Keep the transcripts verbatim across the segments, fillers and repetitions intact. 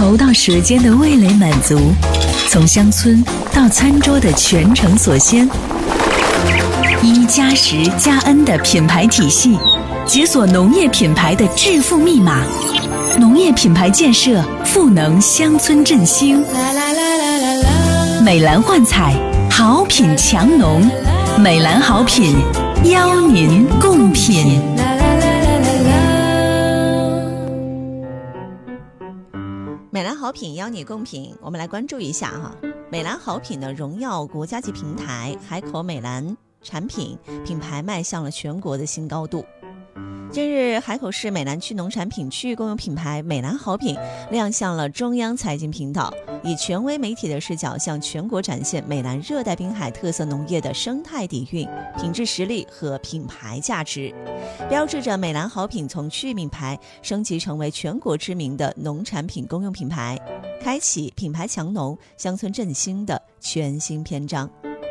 头到舌尖的味蕾满足，从乡村到餐桌的全程所鲜。一加十加 N 的品牌体系，解锁农业品牌的致富密码。农业品牌建设，赋能乡村振兴。美蓝幻彩，好品强农。美蓝好品，邀您共品。 美蓝好品邀你共品，我们来关注一下哈。美蓝好品的荣耀国家级平台，海口美蓝产品品牌迈向了全国的新高度。近日，海口市美兰区农产品区域公有品牌美蓝好品亮相了中央财经频道，以权威媒体的视角向全国展现美兰热带滨海特色农业的生态底蕴、品质实力和品牌价值，标志着美兰好品从区域品牌升级成为全国知名的农产品公用品牌，开启品牌强农、乡村振兴的全新篇章。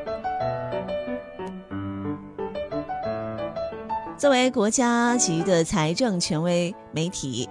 作为国家级的财政权威媒体，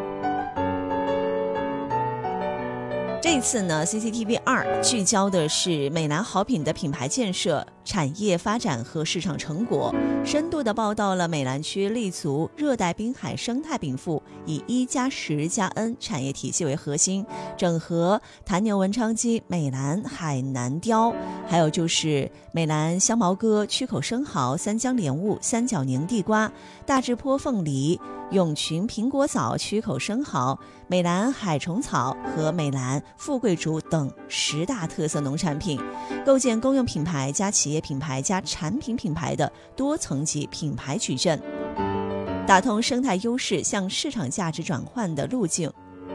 这次呢 C C T V 二 聚焦的是美蓝好品的品牌建设、产业发展和市场成果，深度地报道了美兰区立足热带滨海生态禀赋，以一加十加 N 产业体系为核心，整合坛牛文昌鸡、美兰海南雕，还有就是美兰香茅哥、曲口生蚝、三江莲雾、三角宁地瓜、大智坡凤梨、永群苹果枣、曲口生蚝、美兰海虫草和美兰富贵竹等十大特色农产品，构建公用品牌加企业品牌加产品品牌的多层级品牌矩阵，打通生态优势向市场价值转换的路径。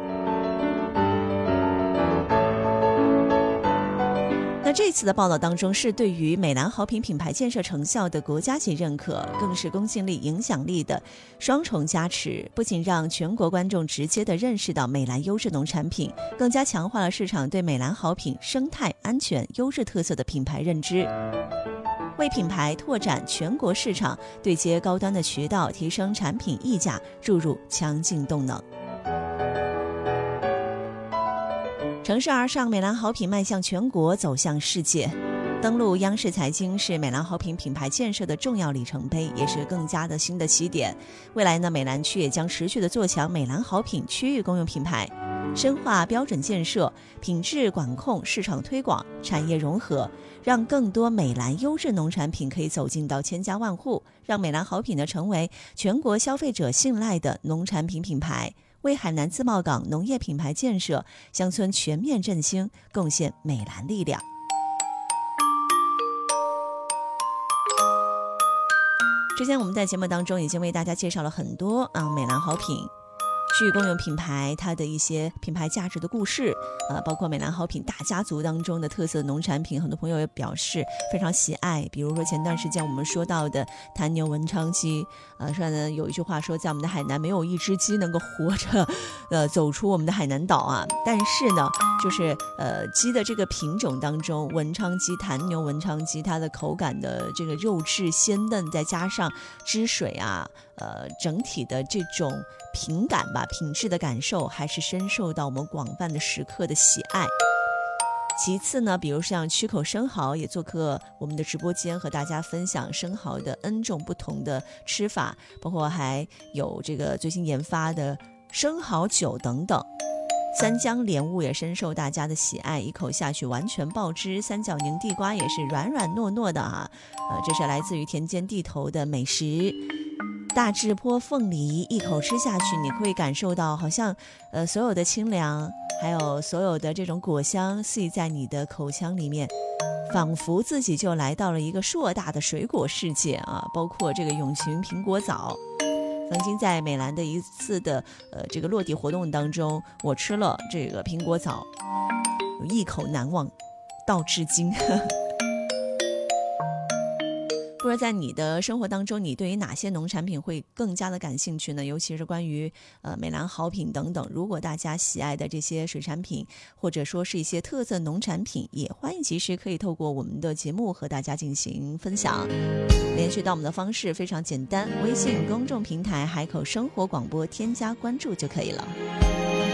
那这次的报道当中，是对于美蓝好品品牌建设成效的国家级认可，更是公信力、影响力的双重加持，不仅让全国观众直接的认识到美蓝优质农产品，更加强化了市场对美蓝好品生态、安全、优质特色的品牌认知，为品牌拓展全国市场、对接高端的渠道、提升产品溢价注入强劲动能。乘势而上，美蓝好品迈向全国，走向世界。登陆央视财经是美蓝好品品牌建设的重要里程碑，也是更加的新的起点。未来呢，美兰区也将持续的做强美蓝好品区域公用品牌，深化标准建设、品质管控、市场推广、产业融合，让更多美蓝优质农产品可以走进到千家万户，让美蓝好品呢成为全国消费者信赖的农产品品牌，为海南自贸港农业品牌建设、乡村全面振兴贡献美蓝力量。之前我们在节目当中已经为大家介绍了很多啊美蓝好品区域公用品牌它的一些品牌价值的故事，呃，包括美蓝好品大家族当中的特色农产品，很多朋友也表示非常喜爱。比如说前段时间我们说到的坛牛文昌鸡，呃，说呢有一句话说，在我们的海南没有一只鸡能够活着，呃，走出我们的海南岛啊。但是呢，就是呃鸡的这个品种当中，文昌鸡、坛牛文昌鸡，它的口感的这个肉质鲜嫩，再加上汁水啊，呃，整体的这种品感吧。品质的感受还是深受到我们广泛的食客的喜爱。其次呢，比如像曲口生蚝也做客我们的直播间，和大家分享生蚝的 N 种不同的吃法，包括还有这个最新研发的生蚝酒等等。三江莲雾也深受大家的喜爱，一口下去完全爆汁。三角宁地瓜也是软软糯糯的啊，呃，这是来自于田间地头的美食。大智坡凤梨一口吃下去，你会感受到好像呃所有的清凉，还有所有的这种果香系在你的口腔里面，仿佛自己就来到了一个硕大的水果世界啊！包括这个永群苹果枣，曾经在美兰的一次的呃这个落地活动当中，我吃了这个苹果枣，一口难忘到至今。不知道在你的生活当中，你对于哪些农产品会更加的感兴趣呢？尤其是关于呃美蓝好品等等，如果大家喜爱的这些水产品，或者说是一些特色农产品，也欢迎其实可以透过我们的节目和大家进行分享。联系到我们的方式非常简单，微信公众平台海口生活广播添加关注就可以了。